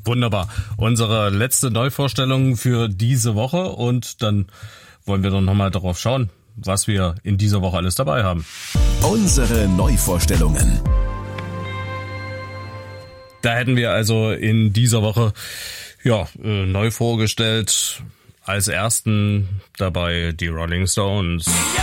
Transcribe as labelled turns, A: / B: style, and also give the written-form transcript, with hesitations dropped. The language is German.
A: Wunderbar. Unsere letzte Neuvorstellung für diese Woche und dann wollen wir doch nochmal darauf schauen, was wir in dieser Woche alles dabei haben.
B: Unsere Neuvorstellungen.
A: Da hätten wir also in dieser Woche neu vorgestellt als ersten dabei die Rolling Stones. Ja!